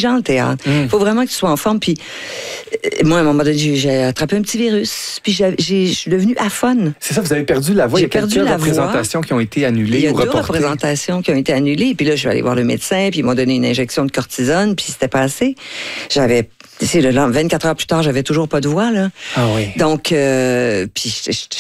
exigeant, le théâtre. Il faut vraiment que tu sois en forme. Puis moi, à un moment donné, j'ai attrapé un petit virus. Puis je suis devenue aphone. C'est ça, vous avez perdu la voix. J'ai Il y a quelques perdu la représentations qui ont été annulées ou reportées. Il y a 2 représentations qui ont été annulées. Puis là, je suis allée voir le médecin, puis ils m'ont donné une injection de cortisone, puis c'était passé. J'avais... 24 heures plus tard, j'avais toujours pas de voix, là. Ah oui. Donc, puis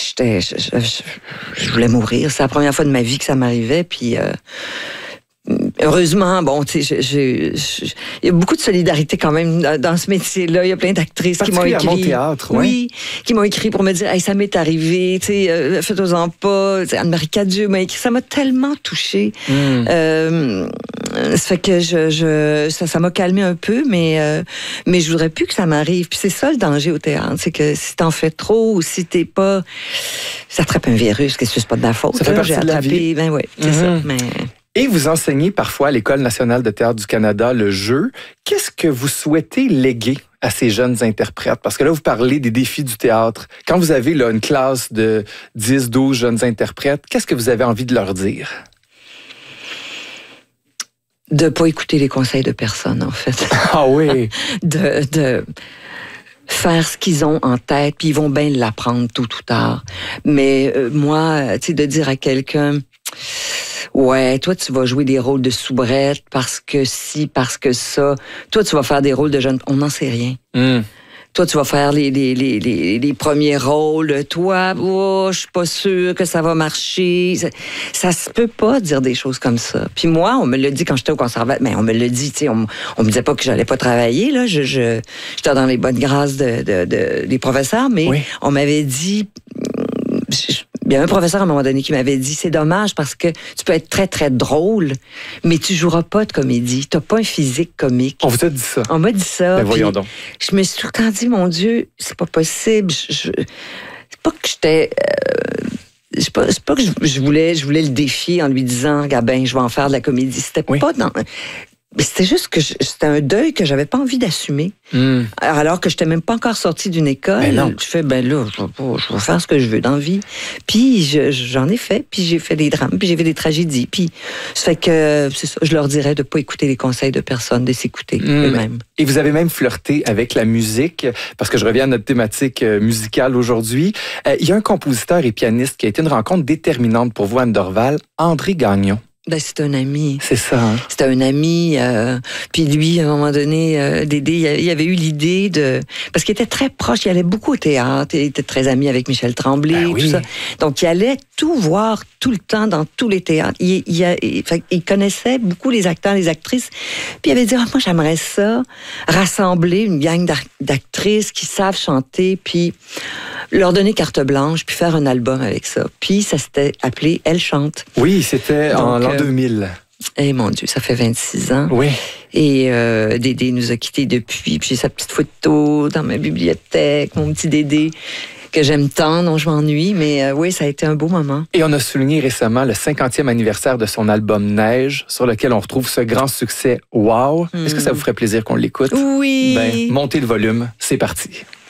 je voulais mourir. C'est la première fois de ma vie que ça m'arrivait, puis... heureusement, bon, tu sais, il y a beaucoup de solidarité quand même dans ce métier-là. Il y a plein d'actrices qui m'ont écrit. Au théâtre, oui, qui m'ont écrit pour me dire, hey, ça m'est arrivé, tu sais, faites-en pas. Anne-Marie Cadieux m'a écrit, ça m'a tellement touchée. Ça fait que ça m'a calmé un peu, mais je voudrais plus que ça m'arrive. Puis c'est ça le danger au théâtre, c'est que si t'en fais trop ou si t'es pas, ça attrape un virus, que c'est pas de ma faute. Ça fait partie de la vie. Ben oui, c'est ça. Mais... Et vous enseignez parfois à l'École nationale de théâtre du Canada le jeu. Qu'est-ce que vous souhaitez léguer à ces jeunes interprètes? Parce que là, vous parlez des défis du théâtre. Quand vous avez là, une classe de 10, 12 jeunes interprètes, qu'est-ce que vous avez envie de leur dire? De pas écouter les conseils de personne, en fait. Ah oui? de faire ce qu'ils ont en tête, puis ils vont bien l'apprendre tôt ou tard. Mais moi, tu sais, de dire à quelqu'un... Ouais, toi, tu vas jouer des rôles de soubrette parce que si, parce que ça. Toi, tu vas faire des rôles de jeunes. On n'en sait rien. Toi, tu vas faire les premiers rôles. Toi, oh, je suis pas sûre que ça va marcher. Ça se peut pas dire des choses comme ça. Puis moi, on me l'a dit quand j'étais au conservatoire. Mais on me l'a dit, tu sais, on me disait pas que j'allais pas travailler, là. J'étais dans les bonnes grâces des professeurs, mais oui. On m'avait dit... Il y a un professeur à un moment donné qui m'avait dit, c'est dommage parce que tu peux être très, très drôle, mais tu joueras pas de comédie. Tu n'as pas un physique comique. On vous a dit ça? On m'a dit ça. Ben voyons donc. Je me suis tout le temps dit, mon Dieu, c'est pas possible. C'est pas que j'étais... c'est pas que je voulais le défier en lui disant, regarde ben, je vais en faire de la comédie. C'était pas dans... C'était juste que c'était un deuil que j'avais pas envie d'assumer. Alors que j'étais même pas encore sortie d'une école. Je fais, ben là, je vais faire ce que je veux dans la vie. Puis j'en ai fait, puis j'ai fait des drames, puis j'ai fait des tragédies. Puis ça fait que, c'est ça, je leur dirais de pas écouter les conseils de personne, de s'écouter eux-mêmes. Et vous avez même flirté avec la musique, parce que je reviens à notre thématique musicale aujourd'hui. Il y a un compositeur et pianiste qui a été une rencontre déterminante pour vous, Anne Dorval, André Gagnon. Ben, c'est un ami. C'est ça. Hein? C'était un ami. Puis lui, à un moment donné, Dédé, il avait eu l'idée de... Parce qu'il était très proche, il allait beaucoup au théâtre, il était très ami avec Michel Tremblay, tout ça. Donc, il allait tout voir tout le temps dans tous les théâtres. Il connaissait beaucoup les acteurs, les actrices. Puis il avait dit, moi, j'aimerais ça, rassembler une gang d'actrices qui savent chanter, puis leur donner carte blanche, puis faire un album avec ça. Puis ça s'était appelé « Elle chante ». Oui, c'était en l'an 2000. Eh mon Dieu, ça fait 26 ans. Oui. Et Dédé nous a quittés depuis. Puis j'ai sa petite photo dans ma bibliothèque, mon petit Dédé, que j'aime tant, dont je m'ennuie. Mais oui, ça a été un beau moment. Et on a souligné récemment le 50e anniversaire de son album Neige, sur lequel on retrouve ce grand succès « Wow ». Est-ce que ça vous ferait plaisir qu'on l'écoute? Oui. Ben, montez le volume, c'est parti.